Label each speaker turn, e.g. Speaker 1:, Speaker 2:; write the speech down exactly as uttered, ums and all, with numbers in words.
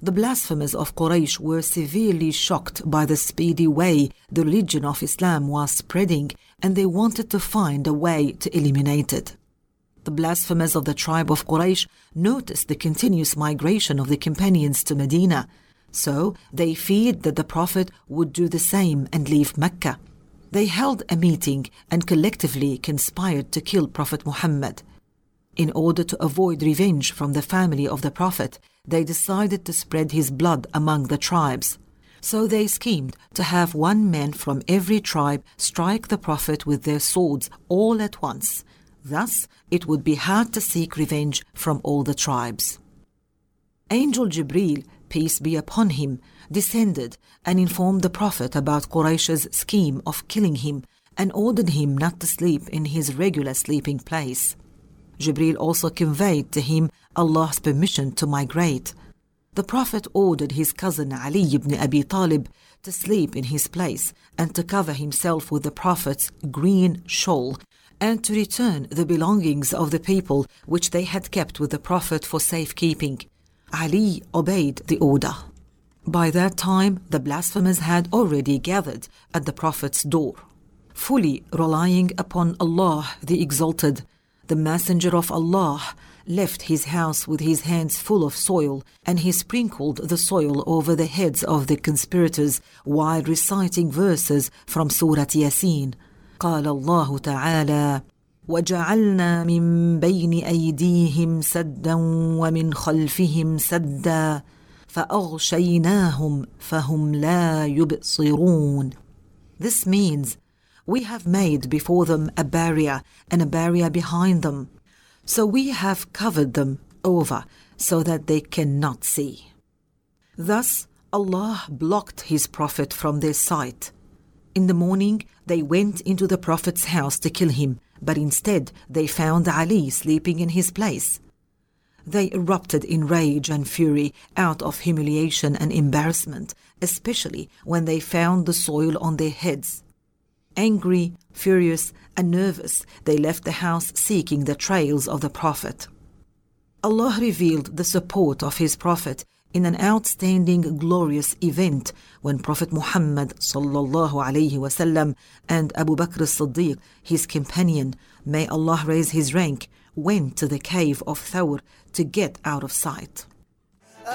Speaker 1: The blasphemers of Quraysh were severely shocked by the speedy way the religion of Islam was spreading, and they wanted to find a way to eliminate it. The blasphemers of the tribe of Quraysh noticed the continuous migration of the companions to Medina, so they feared that the Prophet would do the same and leave Mecca. They held a meeting and collectively conspired to kill Prophet Muhammad. In order to avoid revenge from the family of the Prophet, they decided to spread his blood among the tribes. So they schemed to have one man from every tribe strike the Prophet with their swords all at once. Thus, it would be hard to seek revenge from all the tribes. Angel Jibreel, peace be upon him, descended and informed the Prophet about Quraysh's scheme of killing him and ordered him not to sleep in his regular sleeping place. Jibreel also conveyed to him Allah's permission to migrate. The Prophet ordered his cousin Ali ibn Abi Talib to sleep in his place and to cover himself with the Prophet's green shawl and to return the belongings of the people which they had kept with the Prophet for safekeeping. Ali obeyed the order. By that time, the blasphemers had already gathered at the Prophet's door. Fully relying upon Allah the Exalted, the Messenger of Allah left his house with his hands full of soil, and he sprinkled the soil over the heads of the conspirators while reciting verses from Surah Yasin. قال الله تعالى: وجعلنا من بين أيديهم سدا ومن خلفهم سدا فأغشيناهم فهم لا يبصرون. This means, we have made before them a barrier and a barrier behind them. So we have covered them over so that they cannot see. Thus, Allah blocked His Prophet from their sight. In the morning, they went into the Prophet's house to kill him, but instead they found Ali sleeping in his place. They erupted in rage and fury out of humiliation and embarrassment, especially when they found the soil on their heads. Angry, furious, and nervous, they left the house seeking the trails of the Prophet. Allah revealed the support of His Prophet in an outstanding, glorious event when Prophet Muhammad sallallahu alaihi wasallam and Abu Bakr as-Siddiq, his companion, may Allah raise his rank, went to the cave of Thawr to get out of sight.